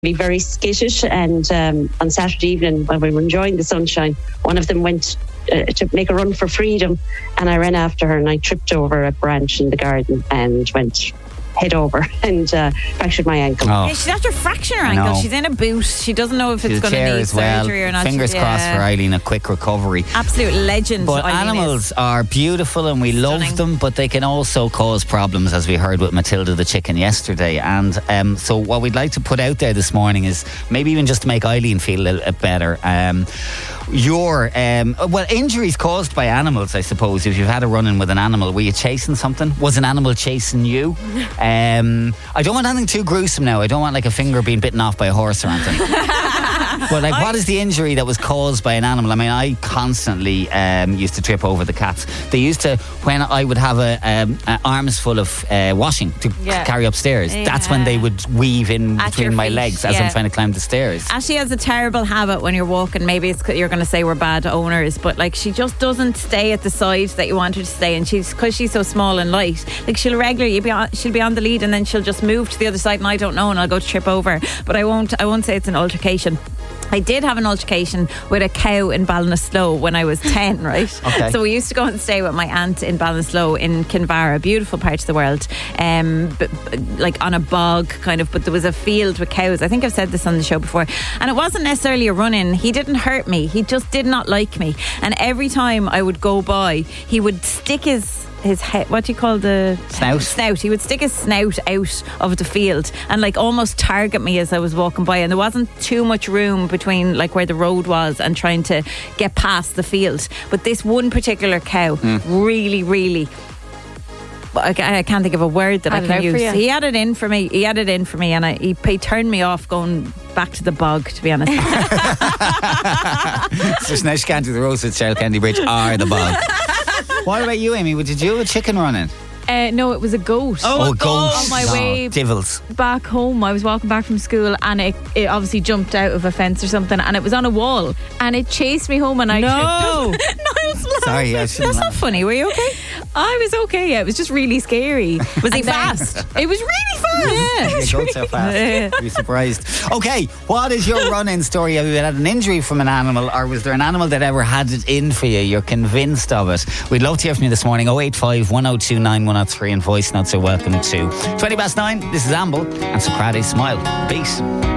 be very skittish, and on Saturday evening when we were enjoying the sunshine, one of them went to make a run for freedom, and I ran after her and I tripped over a branch in the garden and went head over and fractured my ankle. Yeah, she's after fracturing her ankle. She's in a boot. She doesn't know if it's going to need surgery or not. Fingers crossed for Eileen, a quick recovery. Absolute legend. But Eileen animals are beautiful and we love them, but they can also cause problems, as we heard with Matilda the chicken yesterday. And so what we'd like to put out there this morning is maybe even just to make Eileen feel a little bit better. Injuries caused by animals, I suppose. If you've had a run-in with an animal, were you chasing something? Was an animal chasing you? I don't want anything too gruesome now. I don't want like a finger being bitten off by a horse or anything. But like, what is the injury that was caused by an animal? I mean, I constantly used to trip over the cats. They used to, when I would have a arms full of washing to carry upstairs, that's when they would weave in between my legs as I'm trying to climb the stairs. Ashley has a terrible habit when you're walking. Maybe it's you're going to say we're bad owners, but like she just doesn't stay at the side that you want her to stay, and because she's so small and light, like she'll be on the lead and then she'll just move to the other side, and I don't know, and I'll go to trip over. But I won't say it's an altercation. I did have an altercation with a cow in Ballinasloe when I was 10, right? Okay. So we used to go and stay with my aunt in Ballinasloe in Kinvara, a beautiful part of the world, like on a bog kind of, but there was a field with cows. I think I've said this on the show before. And it wasn't necessarily a run-in. He didn't hurt me. He just did not like me. And every time I would go by, he would stick his head, what do you call the snout? He would stick his snout out of the field and like almost target me as I was walking by, and there wasn't too much room between like where the road was and trying to get past the field. But this one particular cow really I can't think of a word that I can use. He had it in for me and he turned me off going back to the bog, to be honest. So now she can't do the roast with Cheryl Kennedy Bridge or the bog. What about you, Amy? Did you have a chicken running? No, it was a goat. Oh, a goat. On my way back home, I was walking back from school and it obviously jumped out of a fence or something, and it was on a wall and it chased me home and I tripped up. Sorry, I shouldn't. That's not funny. Were you okay? I was okay, yeah. It was just really scary. Was he fast? It was really fast. Yeah, goats are fast. You'd be surprised. Okay, what is your run-in story? Have you had an injury from an animal, or was there an animal that ever had it in for you? You're convinced of it. We'd love to hear from you this morning. 085 1029 103, and voice notes are welcome too. 9:20. This is Amble and Socrates Smile. Peace.